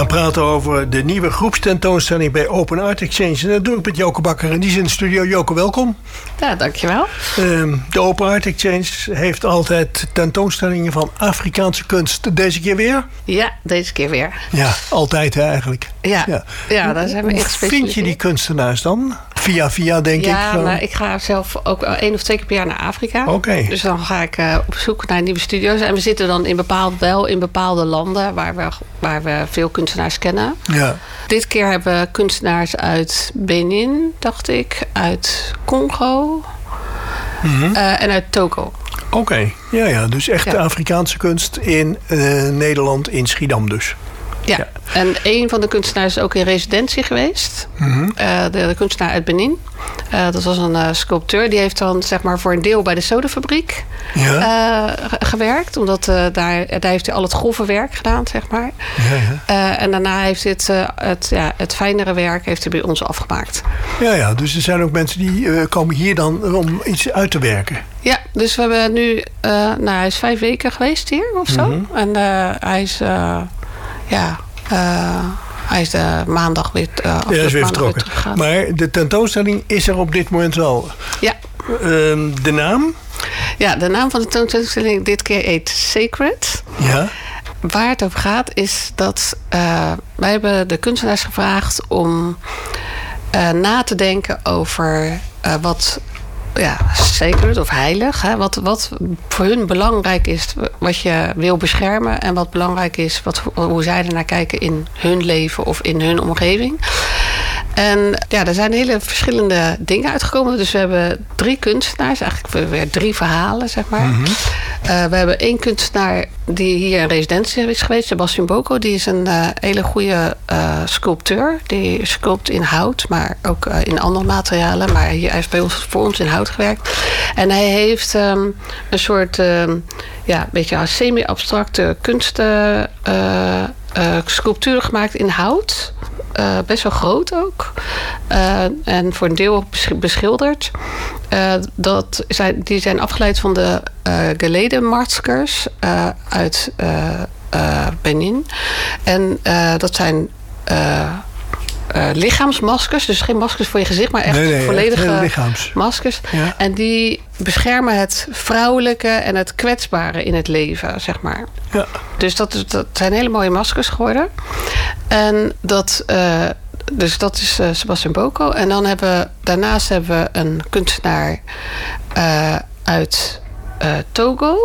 gaan praten over de nieuwe groepstentoonstelling bij Open Art Exchange. En dat doe ik met Joke Bakker en die is in de studio. Joke, welkom. Ja, dankjewel. De Open Art Exchange heeft altijd tentoonstellingen van Afrikaanse kunst. Deze keer weer? Ja, deze keer weer. Ja, altijd hè, eigenlijk. Ja, daar zijn we echt specialiseerd. Vind je die kunstenaars dan? Via, denk ik. Ja, maar ik ga zelf ook 1 of 2 keer per jaar naar Afrika. Oké. Dus dan ga ik op zoek naar nieuwe studio's. En we zitten dan in bepaalde landen waar we veel kunstenaars kennen. Ja. Dit keer hebben we kunstenaars uit Benin, dacht ik. Uit Congo. Mm-hmm. En uit Togo. Oké. Ja, dus echt Afrikaanse kunst in Nederland, in Schiedam dus. Ja, en een van de kunstenaars is ook in residentie geweest. Mm-hmm. De kunstenaar uit Benin. Dat was een sculpteur. Die heeft dan zeg maar voor een deel bij de sodafabriek gewerkt. Omdat daar heeft hij al het grove werk gedaan, zeg maar. Ja. En daarna heeft het fijnere werk heeft hij bij ons afgemaakt. Ja, dus er zijn ook mensen die komen hier dan om iets uit te werken. Ja, dus we hebben nu... hij is 5 weken geweest hier of zo. Mm-hmm. En hij is... hij is de maandag weer, is weer vertrokken. Maar de tentoonstelling is er op dit moment wel. Ja. De naam? Ja, de naam van de tentoonstelling dit keer heet Sacred. Ja. Waar het over gaat is dat wij hebben de kunstenaars gevraagd om na te denken over wat... sacred of heilig. Hè? Wat voor hun belangrijk is, wat je wil beschermen. En wat belangrijk is, hoe zij ernaar kijken in hun leven of in hun omgeving. En er zijn hele verschillende dingen uitgekomen. Dus we hebben 3 kunstenaars, eigenlijk weer 3 verhalen, zeg maar. Mm-hmm. We hebben 1 kunstenaar die hier in residentie is geweest, Sebastian Boko. Die is een hele goede sculpteur. Die sculpt in hout, maar ook in andere materialen. Maar hij heeft voor ons in hout gewerkt. En hij heeft een soort beetje semi-abstracte sculptuur gemaakt in hout. Best wel groot ook. En voor een deel beschilderd. Die zijn afgeleid van de Gelede-maskers uit Benin. En dat zijn lichaamsmaskers. Dus geen maskers voor je gezicht, maar echt volledige maskers. Ja. En die beschermen het vrouwelijke en het kwetsbare in het leven, zeg maar. Ja. Dus dat zijn hele mooie maskers geworden. En dat is Sebastian Boko. En dan daarnaast hebben we een kunstenaar uit Togo.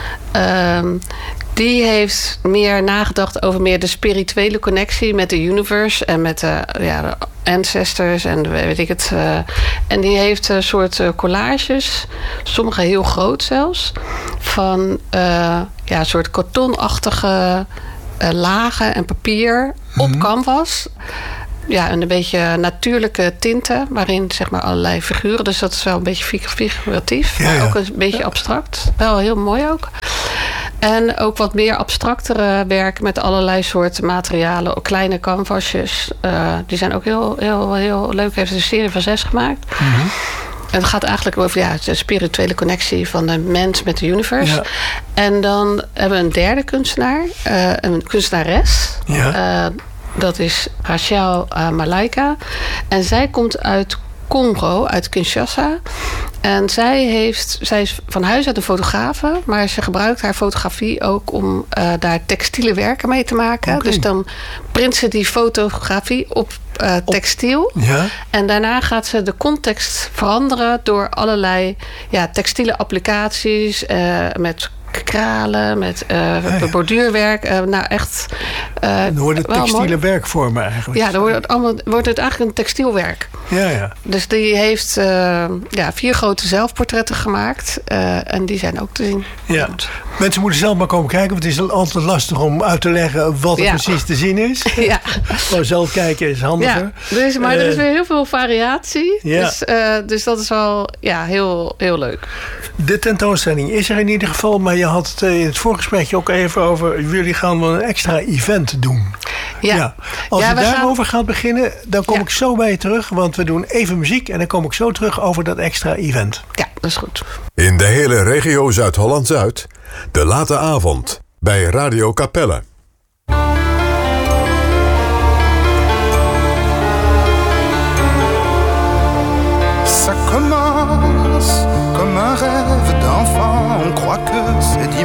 Die heeft meer nagedacht over meer de spirituele connectie met de universe en met de ancestors en weet ik het. En die heeft een soort collages, sommige heel groot zelfs, van een soort kartonachtige lagen en papier op canvas. Ja, een beetje natuurlijke tinten, waarin zeg maar allerlei figuren. Dus dat is wel een beetje figuratief, maar ook een beetje abstract. Wel heel mooi ook. En ook wat meer abstractere werk met allerlei soorten materialen. Ook kleine canvasjes. Die zijn ook heel leuk. Hij heeft een serie van 6 gemaakt. Mm-hmm. En het gaat eigenlijk over de spirituele connectie van de mens met de universe. Ja. En dan hebben we een derde kunstenaar. Een kunstenares. Ja. Dat is Rachel Malaika. En zij komt uit Congo, uit Kinshasa. En zij is van huis uit een fotografe, maar ze gebruikt haar fotografie ook om daar textiele werken mee te maken. Okay. Dus dan print ze die fotografie op textiel. Ja. En daarna gaat ze de context veranderen door allerlei textiele applicaties met kralen, met borduurwerk. Echt. Dan wordt het textiele werkvormen eigenlijk. Ja, dan wordt het eigenlijk een textielwerk. Ja. Dus die heeft 4 grote zelfportretten gemaakt. En die zijn ook te zien. Ja. Mensen moeten zelf maar komen kijken. Want het is altijd lastig om uit te leggen wat er precies te zien is. Ja. Maar zelf kijken is handiger. Ja. Maar er is weer heel veel variatie. Ja. Dus dat is wel heel, heel leuk. De tentoonstelling is er in ieder geval. Maar je had het in het voorgesprekje ook even over... jullie gaan wel een extra event doen. Ja. Als je daarover gaat beginnen, dan kom ik zo bij je terug. Want we doen even muziek en dan kom ik zo terug over dat extra event. Ja, dat is goed. In de hele regio Zuid-Holland-Zuid, de late avond bij Radio Capelle.